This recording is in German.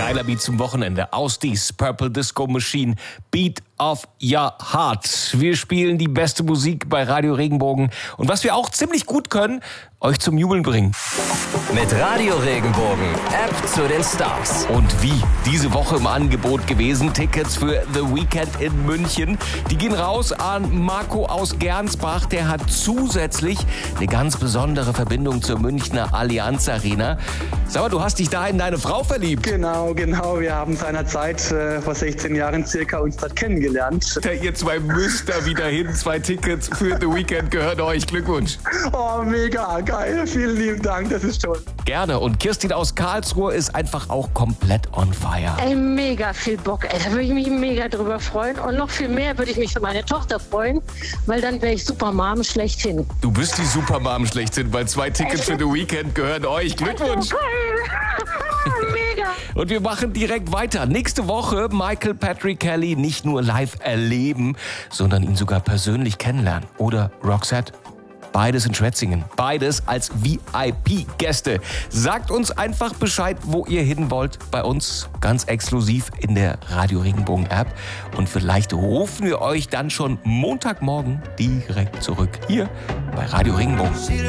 Geiler Beat zum Wochenende. Aus dies Purple Disco Machine, Beat of Your Heart. Wir spielen die beste Musik bei Radio Regenbogen. Und was wir auch ziemlich gut können, euch zum Jubeln bringen. Mit Radio Regenbogen, App zu den Stars. Und wie? Diese Woche im Angebot gewesen, Tickets für The Weekend in München. Die gehen raus an Marco aus Gernsbach. Der hat zusätzlich eine ganz besondere Verbindung zur Münchner Allianz Arena. Sag mal, du hast dich da in deine Frau verliebt. Genau. Wir haben seinerzeit vor 16 Jahren circa uns dort kennengelernt. Ihr zwei müsst da wieder hin. 2 Tickets für The Weekend gehören euch. Glückwunsch. Oh, mega geil. Vielen lieben Dank. Das ist toll. Gerne. Und Kirstin aus Karlsruhe ist einfach auch komplett on fire. Ey, mega viel Bock. Ey, da würde ich mich mega drüber freuen. Und noch viel mehr würde ich mich für meine Tochter freuen, weil dann wäre ich Supermom schlechthin. Du bist die Supermom schlechthin, weil 2 Tickets für The Weekend gehören euch. Glückwunsch. Mega. Und wir machen direkt weiter. Nächste Woche Michael Patrick Kelly nicht nur live erleben, sondern ihn sogar persönlich kennenlernen. Oder Roxette. Beides in Schwetzingen. Beides als VIP-Gäste. Sagt uns einfach Bescheid, wo ihr hin wollt. Bei uns ganz exklusiv in der Radio Regenbogen-App. Und vielleicht rufen wir euch dann schon Montagmorgen direkt zurück. Hier bei Radio Regenbogen.